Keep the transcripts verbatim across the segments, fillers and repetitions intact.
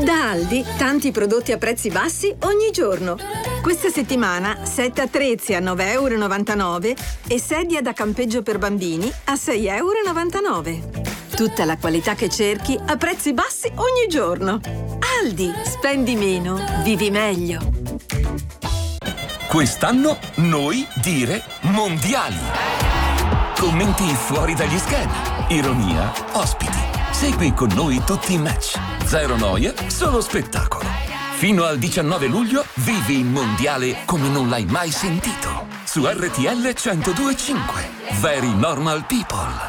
Da Aldi, tanti prodotti a prezzi bassi ogni giorno. Questa settimana, set attrezzi a nove virgola novantanove euro e sedia da campeggio per bambini a sei virgola novantanove euro. Tutta la qualità che cerchi a prezzi bassi ogni giorno. Aldi, spendi meno, vivi meglio. Quest'anno noi dire mondiali. Commenti fuori dagli schermi, ironia, ospiti. Segui con noi tutti i match. Zero noia, solo spettacolo. Fino al diciannove luglio vivi il mondiale come non l'hai mai sentito. Su R T L centodue e cinque. Very Normal People.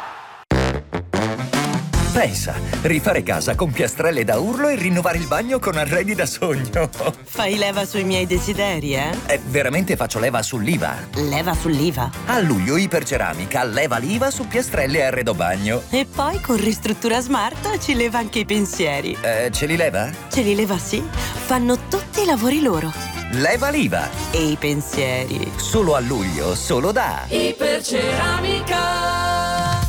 Pensa, rifare casa con piastrelle da urlo e rinnovare il bagno con arredi da sogno. Fai leva sui miei desideri, eh? Eh, veramente faccio leva sull'I V A. Leva sull'I V A? A luglio Iperceramica leva l'I V A su piastrelle e arredo bagno. E poi con Ristruttura Smart ci leva anche i pensieri. Eh, ce li leva? Ce li leva, sì. Fanno tutti i lavori loro. Leva l'I V A. E i pensieri. Solo a luglio, solo da Iperceramica.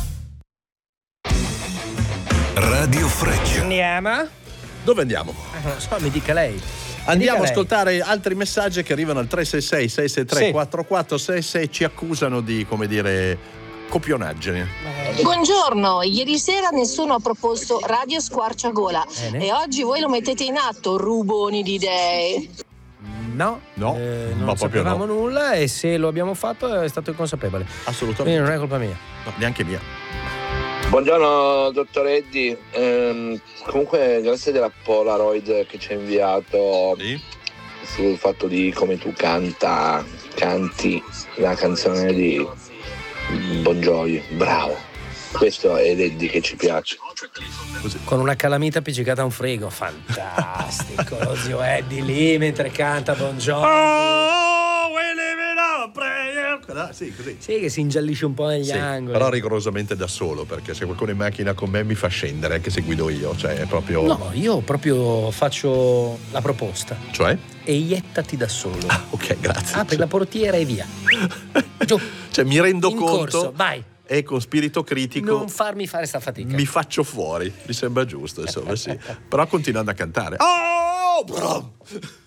Radio Freccia. Andiamo? Dove andiamo? Eh, non so, mi dica lei. Andiamo a ascoltare altri messaggi che arrivano al tre sei sei sei sei tre quattro quattro sei sei, ci accusano di, come dire, copionaggine. Buongiorno, ieri sera nessuno ha proposto Radio Squarciagola. Bene. E oggi voi lo mettete in atto, ruboni di idee. No, no, eh, ma non proprio sapevamo no. nulla e se lo abbiamo fatto è stato inconsapevole. Assolutamente. Quindi non è colpa mia. No, neanche mia. Buongiorno dottor Eddy, ehm, comunque grazie della Polaroid che ci ha inviato sì. sul fatto di come tu canta, canti la canzone di Bon Jovi, bravo, questo è l'Eddy che ci piace. Così. Con una calamita appiccicata a un frigo, fantastico, lo zio Eddy lì mentre canta Bon Jovi. Oh, we live in a prayer. Sì, così. Sì, che si ingiallisce un po' negli Sì, angoli. però rigorosamente da solo, perché se qualcuno in macchina con me mi fa scendere, anche se guido io, cioè è proprio... No, io proprio faccio la proposta. Cioè? Eiettati da solo. Ah, ok, grazie. Apri la portiera e via. Giù. Cioè mi rendo in conto corso, vai. E con spirito critico Non farmi fare sta fatica. mi faccio fuori, mi sembra giusto, insomma, sì. Però continuando a cantare. Oh, bro!